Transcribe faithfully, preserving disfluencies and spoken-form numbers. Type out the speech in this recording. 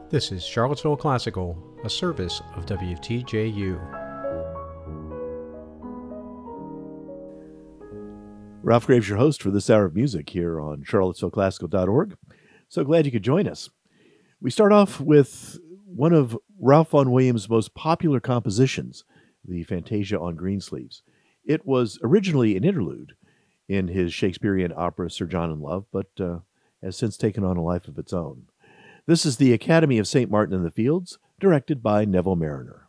This is Charlottesville Classical, a service of W T J U. Ralph Graves, your host for this hour of music here on charlottesville classical dot org. So glad you could join us. We start off with one of Ralph Vaughan Williams' most popular compositions, the Fantasia on Greensleeves. It was originally an interlude in his Shakespearean opera Sir John in Love, but uh, has since taken on a life of its own. This is the Academy of Saint Martin in the Fields, directed by Neville Marriner.